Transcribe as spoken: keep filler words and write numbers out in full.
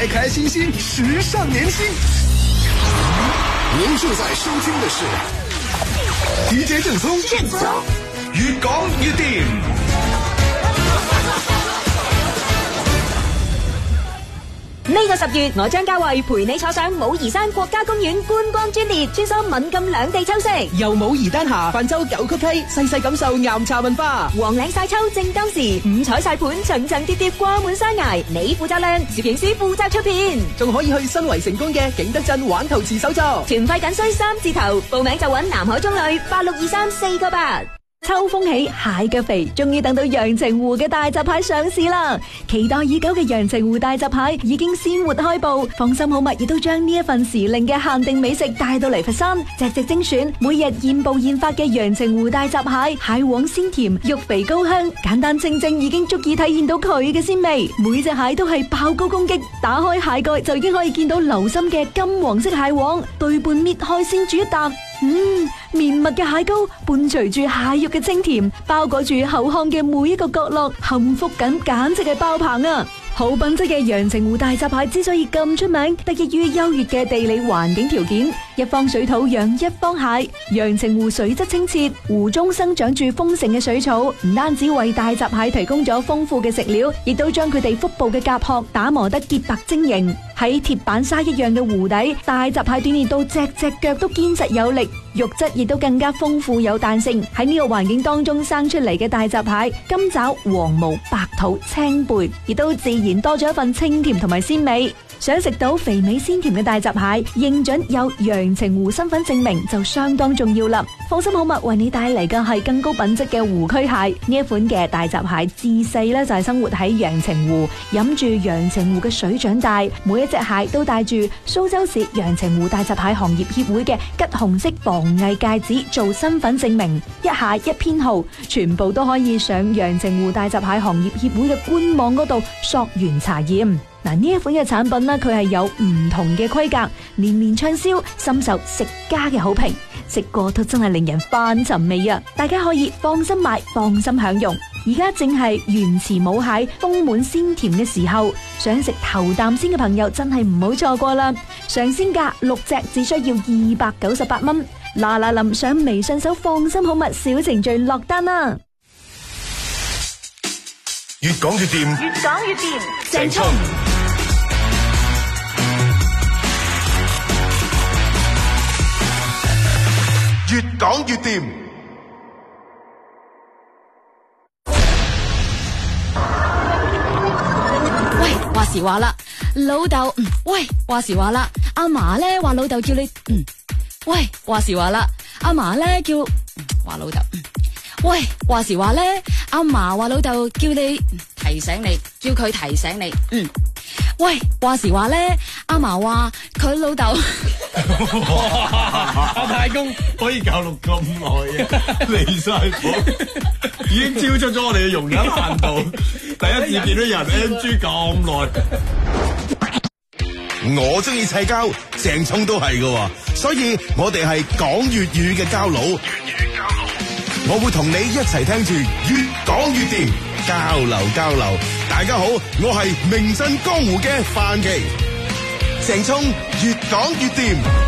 開開心心，時尚年輕。您正在收聽的是 D J 正宗，正宗越講越掂。 呢個十月，我張家慧陪你坐上武夷山國家公園觀光專列，穿梭閩贛兩地秋色， 由武夷丹霞泛舟九曲溪，細細感受岩茶文化。 黃嶺晒秋正當時，五彩晒盤層層疊疊掛滿山崖，你負責靚，攝影師負責出片， 仲可以去新圍成功嘅景德鎮玩陶瓷手作。 團費僅需三字頭，報名就揾南海中旅八六二三四個八。秋風起，蟹腳肥，終於等到陽澄湖嘅大閘蟹上市啦！期待已久嘅陽澄湖大閘蟹已經鮮活開步，放心好物亦都將呢一份時令嘅限定美食帶到嚟佛山，隻隻精選，每日現捕現發嘅陽澄湖大閘蟹，蟹黃鮮甜，肉肥高香，簡單清蒸已經足以體現到佢嘅鮮味。每隻蟹都係爆高攻擊，打開蟹蓋就已經可以見到流心嘅金黃色蟹黃，對半搣開先煮一啖。嗯，綿密嘅蟹膏伴隨住蟹肉嘅清甜，包裹住口腔嘅每一個角落，幸福感簡直係爆棚啊！好品質嘅陽澄湖大閘蟹之所以咁出名，得益於優越嘅地理環境條件，一方水土養一方蟹。陽澄湖水質清澈，湖中生長住豐盛嘅水草，唔單止為大閘蟹提供咗豐富嘅食料，亦都將佢哋腹部嘅甲殼打磨得潔白晶瑩。喺鐵板沙一樣嘅湖底，大閘蟹鍛煉到隻隻腳都堅實有力，肉質亦都更加豐富有彈性。喺呢個環境當中生出嚟嘅大閘蟹，金爪、黃毛、白肚、青背，亦都自然多咗一份清甜同埋鮮味。想食到肥美鮮甜嘅大閘蟹，認準有陽澄湖身份證明就相當重要啦。放心好物為你帶嚟嘅係更高品質嘅湖區蟹。呢一款嘅大閘蟹自細咧就係生活喺陽澄湖，飲住陽澄湖嘅水長大，每一隻蟹都帶住蘇州市陽澄湖大閘蟹行業協會嘅橘紅色防偽戒指做身份證明，一蟹一編號，全部都可以上陽澄湖大閘蟹行業協會嘅官網嗰度溯源查驗。嗱，呢一款嘅產品呢，佢係有唔同嘅規格，年年暢銷，深受食家嘅好評，食過都真係令人翻尋味啊！大家可以放心買，放心享用。而家正係原池母蟹豐滿鮮甜嘅時候，想食頭啖先嘅朋友真係唔好錯過啦！上鮮價六隻只需要二百九十八蚊，嗱嗱臨上微信搜放心好物小程序落單啦！ 越講越掂， 越講越掂， 鄭聰。越講越掂。 喂，話時話啦，老豆，嗯，喂，話時話啦，阿嫲咧話老豆叫你，嗯，喂，話時話啦，阿嫲咧叫，話老豆，嗯，喂，話時話咧，阿嫲話老豆叫你提醒你，叫佢提醒你，嗯，喂，話時話咧，阿嫲話佢老豆。 阿太公可以教錄咁耐啊，離晒譜，已經超出咗我哋嘅容忍限度。第一次見到人 M G 咁耐， 我中意砌膠，鄭聰都係㗎，所以我哋係講粵語嘅膠佬。粵語膠佬，我會同你一齊聽住越講越掂，交流交流。大家好，我係名震江湖嘅范琪，鄭聰越講越掂。